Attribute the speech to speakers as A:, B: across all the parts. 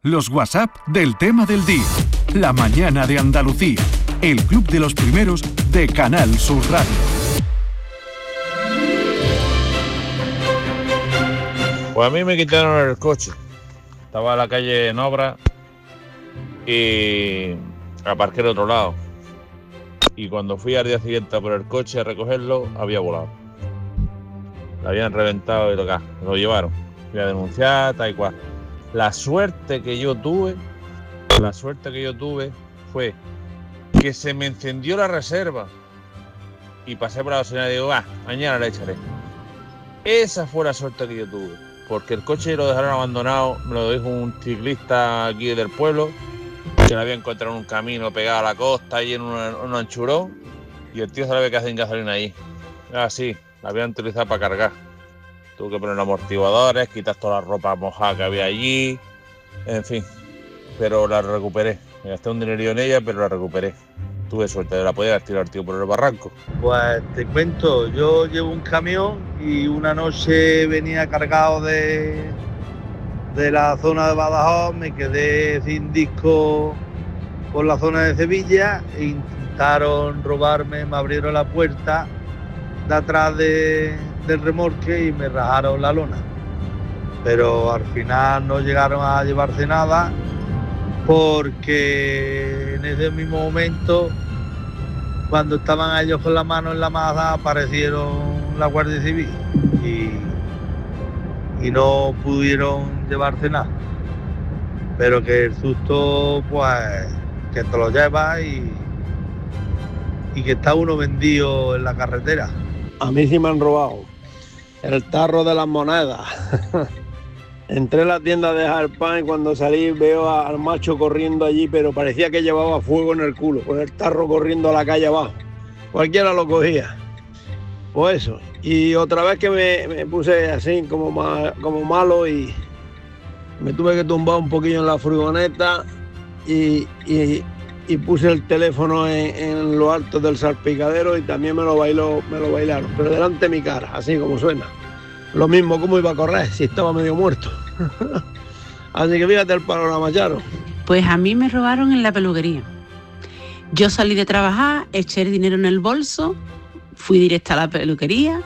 A: Los WhatsApp del tema del día. La mañana de Andalucía. El club de los primeros de Canal Sur Radio.
B: Pues a mí me quitaron el coche. Estaba en la calle en obra y aparqué al otro lado. Y cuando fui al día siguiente a por el coche a recogerlo, había volado. Lo habían reventado y lo llevaron. Fui a denunciar, tal y cual. La suerte que yo tuve fue que se me encendió la reserva y pasé por la gasolinera y digo, mañana le echaré. Esa fue la suerte que yo tuve, porque el coche lo dejaron abandonado, me lo dijo un ciclista aquí del pueblo, que lo había encontrado en un camino pegado a la costa, ahí en un anchurón, y el tío sabe que hacen gasolina ahí. Sí, la habían utilizado para cargar. Tuve que poner amortiguadores, quitar toda la ropa mojada que había allí, en fin, pero la recuperé. Me gasté un dinerillo en ella, pero la recuperé. Tuve suerte, de la podía haber tirado el tío por el barranco.
C: Pues te cuento, yo llevo un camión y una noche venía cargado de la zona de Badajoz, me quedé sin disco por la zona de Sevilla e intentaron robarme, me abrieron la puerta de atrás del remolque y me rajaron la lona. Pero al final no llegaron a llevarse nada porque en ese mismo momento, cuando estaban ellos con la mano en la masa, aparecieron la Guardia Civil y no pudieron llevarse nada. Pero que el susto, pues, que te lo llevas y que está uno vendido en la carretera.
D: A mí sí me han robado el tarro de las monedas. Entré en la tienda a dejar el pan y cuando salí veo al macho corriendo allí, pero parecía que llevaba fuego en el culo, con el tarro corriendo a la calle abajo. Cualquiera lo cogía. Pues eso. Y otra vez que me puse así como malo y me tuve que tumbar un poquillo en la furgoneta y puse el teléfono en lo alto del salpicadero y también me lo bailaron, pero delante de mi cara, así como suena. Lo mismo, ¿cómo iba a correr si estaba medio muerto? Así que fíjate el panorama, Charo.
E: Pues a mí me robaron en la peluquería. Yo salí de trabajar, eché el dinero en el bolso, fui directa a la peluquería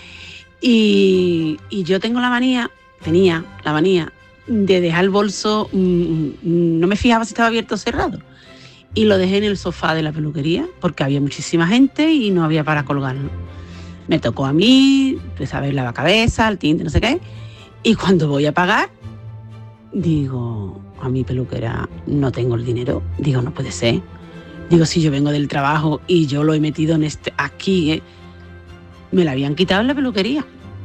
E: y yo tenía la manía de dejar el bolso, no me fijaba si estaba abierto o cerrado. Y lo dejé en el sofá de la peluquería porque había muchísima gente y no había para colgarlo. Me tocó a mí, pues a ver la cabeza, el tinte, no sé qué. Y cuando voy a pagar, digo, a mi peluquera, no tengo el dinero. Digo, no puede ser. Digo, si yo vengo del trabajo y yo lo he metido aquí, me la habían quitado en la peluquería.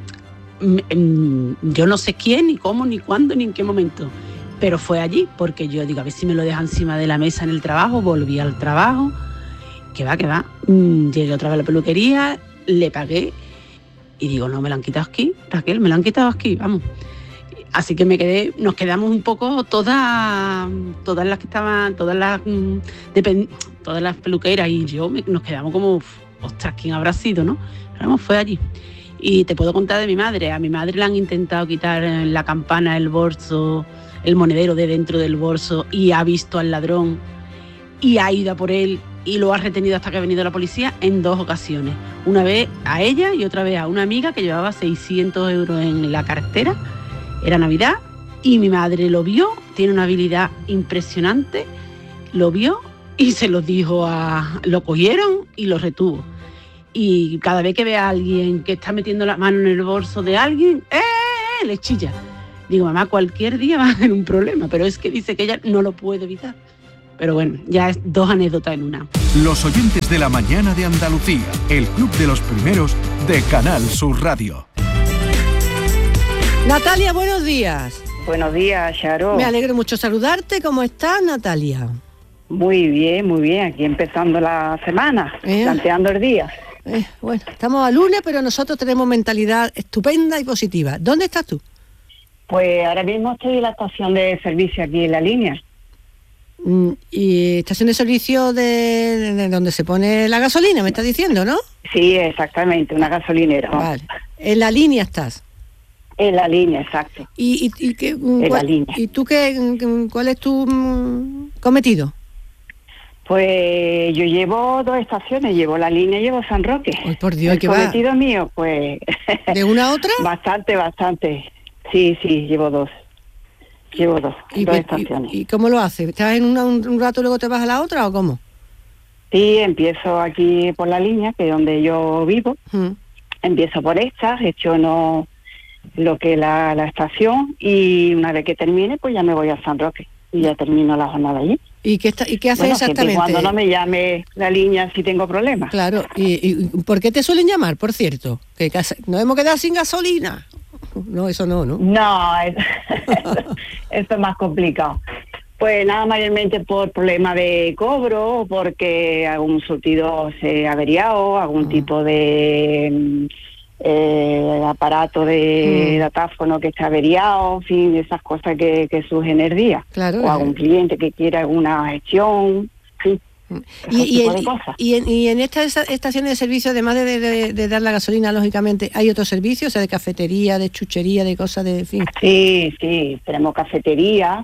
E: Yo no sé quién, ni cómo, ni cuándo, ni en qué momento. Pero fue allí, porque yo digo, a ver si me lo deja encima de la mesa en el trabajo. Volví al trabajo, que va. Llegué otra vez a la peluquería, le pagué y digo, no, me lo han quitado aquí, Raquel, me lo han quitado aquí, vamos. Así que nos quedamos un poco todas las que estaban, todas las peluqueras y yo nos quedamos como, ostras, ¿quién habrá sido, no? Pero vamos, fue allí. Y te puedo contar de mi madre. A mi madre le han intentado quitar la campana, el bolso, el monedero de dentro del bolso y ha visto al ladrón y ha ido a por él y lo ha retenido hasta que ha venido la policía en 2 ocasiones. Una vez a ella y otra vez a una amiga que llevaba 600 euros en la cartera. Era Navidad y mi madre lo vio, tiene una habilidad impresionante, lo vio y se lo dijo lo cogieron y lo retuvo. Y cada vez que ve a alguien que está metiendo la mano en el bolso de alguien, le chilla. Digo, mamá, cualquier día va a haber un problema, pero es que dice que ella no lo puede evitar. Pero bueno, ya es 2 anécdotas en una.
A: Los oyentes de la mañana de Andalucía, el club de los primeros de Canal Sur Radio.
F: Natalia, buenos días.
G: Buenos días, Charo.
F: Me alegro mucho saludarte. ¿Cómo estás, Natalia?
G: Muy bien. Aquí empezando la semana, planteando el día.
F: Bueno, estamos a lunes, pero nosotros tenemos mentalidad estupenda y positiva. ¿Dónde estás tú?
G: Pues ahora mismo estoy en la estación de servicio aquí en La Línea.
F: ¿Y estación de servicio de donde se pone la gasolina, me estás diciendo, no?
G: Sí, exactamente, una gasolinera.
F: Vale. ¿En La Línea estás?
G: En la línea, exacto.
F: ¿Y
G: la línea.
F: ¿Y tú cuál es tu cometido?
G: Pues yo llevo 2 estaciones, llevo la línea y llevo San Roque.
F: Ay, por Dios,
G: el cometido mío, pues...
F: ¿De una a otra?
G: Bastante. Sí, llevo 2. Llevo 2 estaciones.
F: ¿Y cómo lo haces? ¿Estás en un rato y luego te vas a la otra o cómo?
G: Sí, empiezo aquí por la línea, que es donde yo vivo. Empiezo por esta, gestiono lo que es la estación y una vez que termine, pues ya me voy a San Roque y ya termino la jornada allí.
F: ¿Y qué haces exactamente?
G: Cuando no me llame la línea si tengo problemas.
F: Claro, ¿y por qué te suelen llamar, por cierto? ¿Que nos hemos quedado sin gasolina? No, eso no, ¿no?
G: No, eso es más complicado. Pues nada, mayormente por problema de cobro, porque algún surtido se ha averiado, algún tipo de aparato de datáfono que está averiado, en fin, esas cosas que surgen en el día.
F: Claro.
G: O algún cliente que quiera alguna gestión, sí.
F: Y en estas estaciones de servicio, además de dar la gasolina, lógicamente, ¿hay otros servicios? O sea, de cafetería, de chuchería, de cosas de fin.
G: Sí, tenemos cafetería.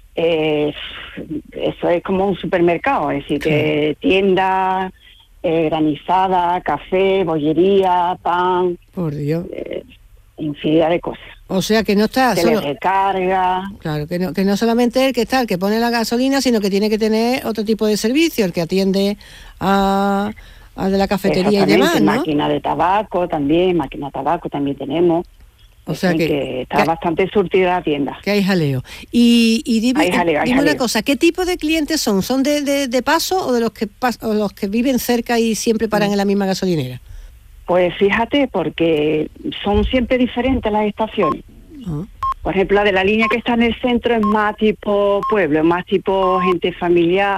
G: Eso es como un supermercado, es decir, que tienda, granizada, café, bollería, pan.
F: Por Dios.
G: Infinidad de cosas.
F: O sea que no está
G: solo recarga.
F: Claro, que no solamente el que pone la gasolina, sino que tiene que tener otro tipo de servicio, el que atiende a de la cafetería y demás, ¿no?
G: Máquina de tabaco también tenemos.
F: O sea
G: que está bastante surtida la tienda.
F: Que hay jaleo. Y dime
G: jaleo.
F: Una cosa, ¿qué tipo de clientes son? ¿Son de paso o de los que viven cerca y siempre paran en la misma gasolinera?
G: Pues fíjate, porque son siempre diferentes las estaciones. Por ejemplo, la de la línea que está en el centro es más tipo pueblo, es más tipo gente familiar,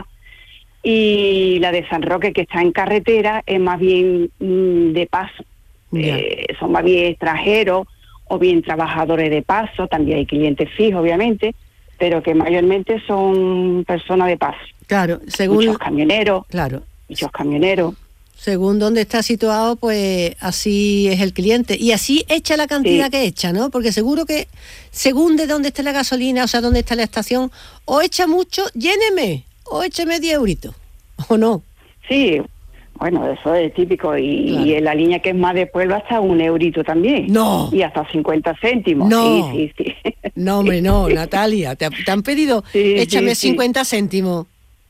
G: y la de San Roque, que está en carretera, es más bien de paso. Son más bien extranjeros o bien trabajadores de paso, también hay clientes fijos, obviamente, pero que mayormente son personas de paso.
F: Claro, según...
G: Muchos camioneros.
F: Claro.
G: Muchos camioneros.
F: Según dónde está situado, pues así es el cliente. Y así echa la cantidad que echa, ¿no? Porque seguro que según de dónde esté la gasolina, o sea, dónde está la estación, o echa mucho, lléneme, o écheme 10 euritos, ¿o no?
G: Sí, bueno, eso es típico. Y en la línea que es más de pueblo hasta 1 eurito también.
F: ¡No!
G: Y hasta 50 céntimos.
F: No.
G: Sí.
F: No, hombre, no, Natalia. ¿Te han pedido échame 50 céntimos?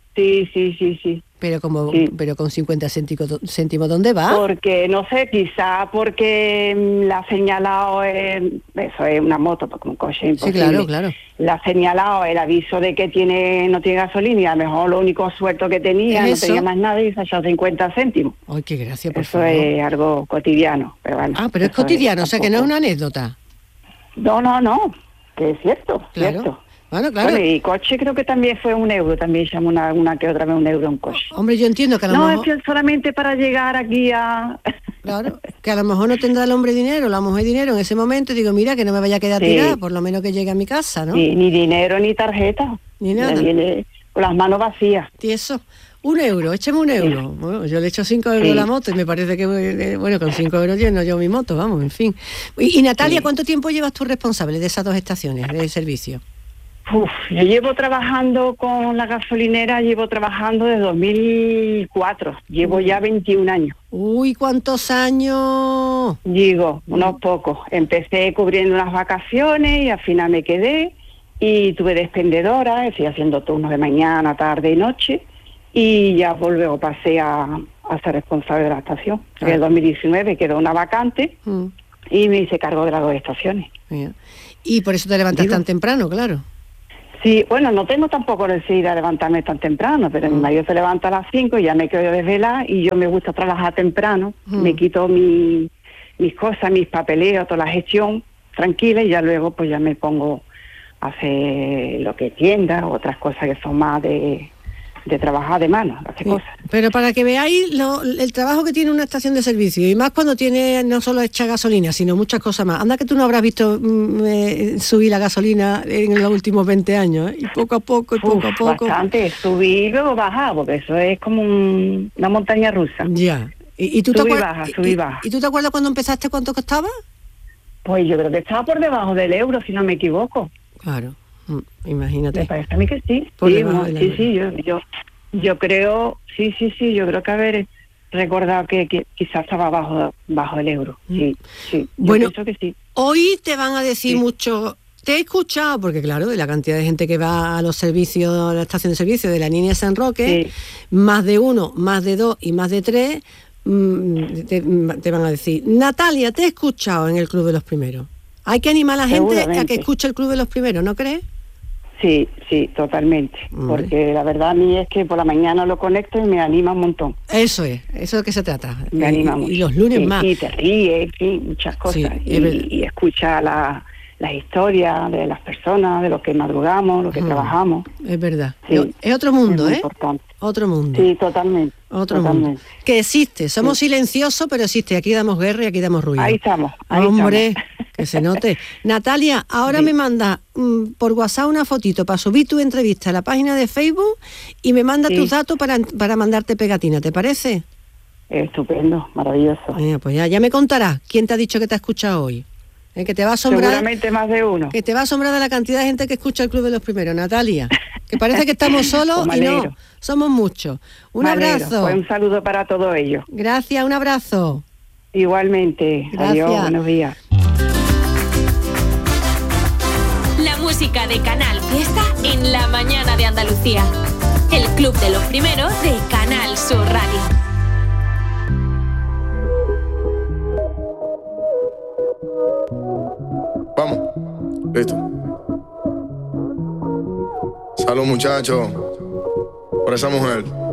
G: Sí.
F: Pero con 50 céntimos, ¿dónde va?
G: Porque, no sé, quizá porque la ha señalado, eso es una moto, porque un coche es imposible.
F: Sí, claro.
G: La ha señalado el aviso de que no tiene gasolina, y a lo mejor lo único suelto que tenía, no tenía más nada, y se ha echado 50 céntimos.
F: Ay, qué gracia, por
G: favor.
F: Eso
G: es algo cotidiano, pero bueno.
F: Ah, pero es cotidiano, o sea que no es una anécdota.
G: No, que es cierto,
F: claro.
G: Cierto.
F: Bueno, claro.
G: Bueno, y coche creo que también fue 1 euro, también llamo una que otra vez 1 euro un coche.
F: Hombre, yo entiendo que a lo mejor...
G: No, es que solamente para llegar aquí a...
F: Claro, que a lo mejor no tendrá el hombre dinero, la mujer dinero en ese momento, y digo, mira, que no me vaya a quedar tirada, por lo menos que llegue a mi casa, ¿no?
G: Sí, ni dinero, ni tarjeta.
F: Ni nada.
G: Me viene con las manos vacías.
F: Y eso, 1 euro, écheme 1 euro. Sí. Bueno, yo le echo 5 euros a la moto y me parece que, con 5 euros lleno yo mi moto, vamos, en fin. Y Natalia, ¿cuánto tiempo llevas tú responsable de esas 2 estaciones de servicio?
G: Yo llevo trabajando con la gasolinera, desde 2004, llevo ya 21 años.
F: Uy, ¿cuántos años?
G: Digo, unos pocos. Empecé cubriendo unas vacaciones y al final me quedé y tuve de expendedora, estoy haciendo turnos de mañana, tarde y noche, y ya luego pasé a ser responsable de la estación. En el 2019 quedó una vacante y me hice cargo de las 2 estaciones.
F: Y por eso te levantas tan temprano, claro.
G: Sí, bueno, no tengo tampoco necesidad de levantarme tan temprano, pero mi marido se levanta a las 5 y ya me quedo desvelada y yo me gusta trabajar temprano, me quito mis cosas, mis papeleos, toda la gestión tranquila y ya luego pues ya me pongo a hacer lo que tienda, otras cosas que son más de trabajar de mano, hacer cosas.
F: Pero para que veáis el trabajo que tiene una estación de servicio, y más cuando tiene no solo echa gasolina, sino muchas cosas más. Anda que tú no habrás visto subir la gasolina en los últimos 20 años, ¿eh? Y poco a poco.
G: Bastante, subir y luego bajar, porque eso es como una montaña rusa.
F: Ya. ¿Y tú
G: sub y baja.
F: ¿Y tú te acuerdas cuando empezaste cuánto costaba?
G: Pues yo creo que estaba por debajo del euro, si no me equivoco.
F: Claro, imagínate.
G: Me parece a mí que sí.
F: Por
G: Sí,
F: debajo del euro.
G: yo creo, yo creo que haber recordado que quizás estaba bajo el euro. Sí. Yo
F: Bueno,
G: pienso que sí.
F: Hoy te van a decir
G: Sí.
F: mucho. Te he escuchado, porque claro, de la cantidad de gente que va a los servicios, a la estación de servicio de la línea San Roque, más de 1, más de 2 y más de 3, te van a decir, Natalia, te he escuchado en el Club de los Primeros. Hay que animar a la gente a que
G: Seguramente.
F: escuche el Club de los Primeros, ¿no crees?
G: Sí, totalmente.
F: Hombre.
G: Porque la verdad a mí es que por la mañana lo conecto y me anima un montón.
F: Eso es de que se trata.
G: Me anima mucho.
F: Y los lunes
G: Sí,
F: más.
G: Y te ríes, sí, muchas cosas.
F: Sí, es verdad.
G: y escucha las historias de las personas, de los que madrugamos, los que trabajamos.
F: Es verdad.
G: Sí.
F: Es otro mundo,
G: Es muy
F: ¿eh?
G: importante.
F: Otro mundo.
G: Sí, totalmente.
F: Otro
G: totalmente.
F: mundo. Que existe. Somos silenciosos, pero existe. Aquí damos guerra y aquí damos ruido.
G: Ahí estamos.
F: Hombre, que se note. Natalia, ahora me manda por WhatsApp una fotito para subir tu entrevista a la página de Facebook y me manda tus datos para mandarte pegatina, ¿te parece?
G: Estupendo, maravilloso.
F: Pues ya me contarás quién te ha dicho que te ha escuchado hoy. Que te va a asombrar.
G: Seguramente más de uno.
F: Que te va a asombrar de la cantidad de gente que escucha el Club de los Primeros, Natalia. Que parece que estamos solos
G: Pues
F: y
G: me
F: no,
G: alegro.
F: somos muchos. Un
G: Me alegro.
F: abrazo.
G: Pues un saludo para todos ellos.
F: Gracias, un abrazo.
G: Igualmente.
F: Gracias.
G: Adiós, buenos días.
H: La música de Canal Fiesta en la mañana de Andalucía. El Club de los Primeros de Canal Sur Radio.
I: Vamos, listo. Salud, muchachos, por esa mujer.